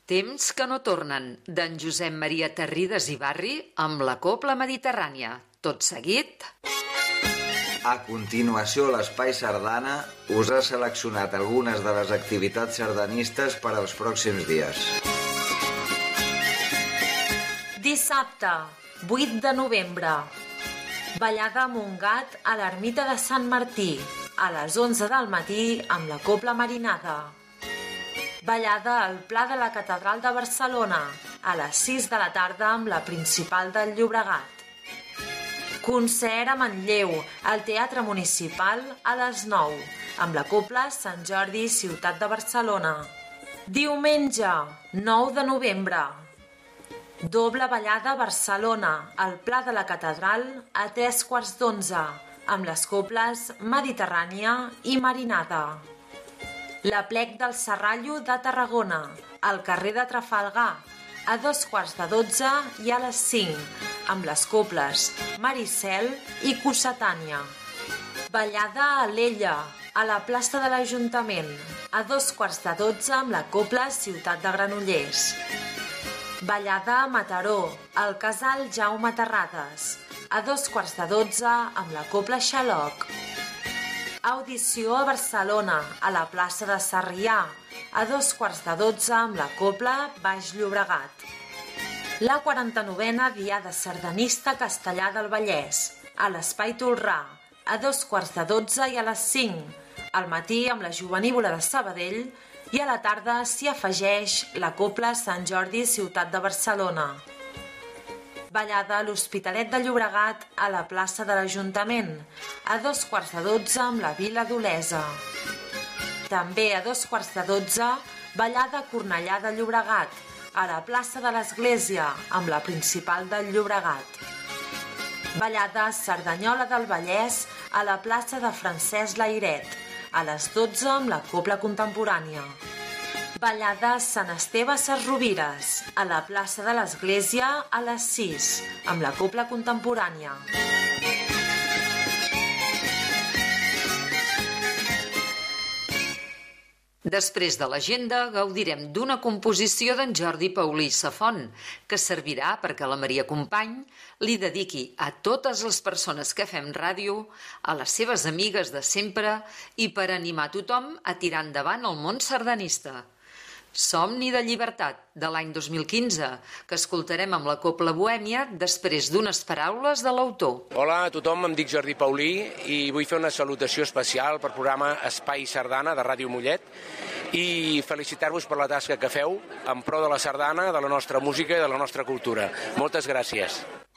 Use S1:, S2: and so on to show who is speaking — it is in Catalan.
S1: Temps que no tornen, d'en Josep Maria Terrides i Barri amb la Cobla Mediterrània. Tot seguit...
S2: A continuació, l'Espai Sardana us ha seleccionat algunes de les activitats sardanistes per als pròxims dies.
S3: Dissabte, 8 de novembre. Ballada amb un gat a l'ermita de Sant Martí, a les 11 del matí amb la Cobla Marinada. Ballada al Pla de la Catedral de Barcelona, a les 6 de la tarda amb la Principal del Llobregat. Concert a Manlleu, al Teatre Municipal, a les 9, amb la Cobla Sant Jordi, Ciutat de Barcelona. Diumenge, 9 de novembre. Doble ballada a Barcelona, al Pla de la Catedral, a 3:15, amb les Cobles Mediterrània i Marinada. L'Aplec del Serrallo de Tarragona, al carrer de Trafalgar, a 2:15 i a les 5, amb les Cobles Maricel i Cossetània. Ballada a Alella, a la plaça de l'Ajuntament, a 2:15 amb la Cobla Ciutat de Granollers. Ballada a Mataró, al casal Jaume Terrades, a 2:15 amb la Cobla Xaloc. Audició a Barcelona, a la plaça de Sarrià, a 2:15 amb la Cobla Baix Llobregat. La 49a Diada Sardanista Castellar del Vallès, a l'Espai Tolrà, a 2:15 i a les 5, al matí amb la Jovenívola de Sabadell i a la tarda s'hi afegeix la Cobla Sant Jordi Ciutat de Barcelona. Ballada a l'Hospitalet de Llobregat a la plaça de l'Ajuntament, a 2:15 amb la Vila d'Olesa. També a 2:15, ballada a Cornellà de Llobregat, a la plaça de l'Església amb la Principal del Llobregat. Ballada a Cerdanyola del Vallès a la plaça de Francesc Layret, a les 12 amb la Cobla Contemporània. Ballada a Sant Esteve Sesrovires, a la plaça de l'Església a les 6, amb la Cobla Contemporània.
S1: Després de l'agenda gaudirem d'una composició d'en Jordi Paulí Safont, que servirà perquè la Maria Company li dediqui a totes les persones que fem ràdio, a les seves amigues de sempre i per animar tothom a tirar endavant el món sardanista. Somni de llibertat, de l'any 2015, que escoltarem amb la Cobla Bohèmia després d'unes paraules de l'autor.
S4: Hola a tothom, em dic Jordi Paulí i vull fer una salutació especial per programa Espai Sardana de Ràdio Mollet i felicitar-vos per la tasca que feu en pro de la sardana, de la nostra música i de la nostra cultura. Moltes gràcies.